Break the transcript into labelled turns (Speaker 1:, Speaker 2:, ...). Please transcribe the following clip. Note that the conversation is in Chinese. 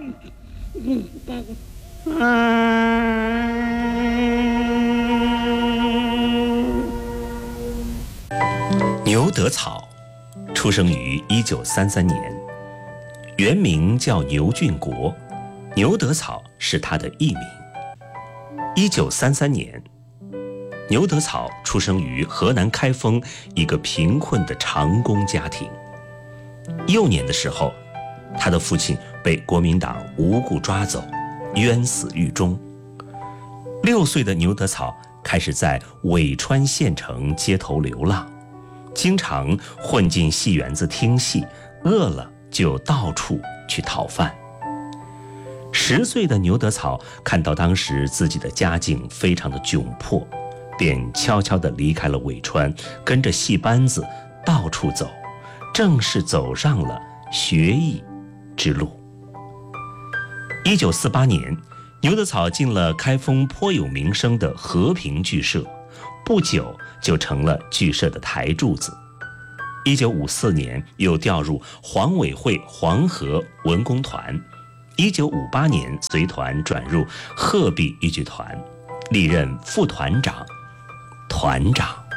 Speaker 1: 牛德草出生于1933年，原名叫牛俊国，牛德草是他的艺名。1933年，牛德草出生于河南开封一个贫困的长工家庭。幼年的时候，他的父亲被国民党无故抓走，冤死狱中。6岁的牛德草开始在苇川县城街头流浪，经常混进戏园子听戏，饿了就到处去讨饭。10岁的牛德草看到当时自己的家境非常的窘迫，便悄悄地离开了苇川，跟着戏班子到处走，正式走上了学艺之路。1948年，牛德草进了开封颇有名声的和平剧社，不久就成了剧社的台柱子。1954年又调入黄委会黄河文工团，1958年随团转入鹤壁豫剧团，历任副团长、团长。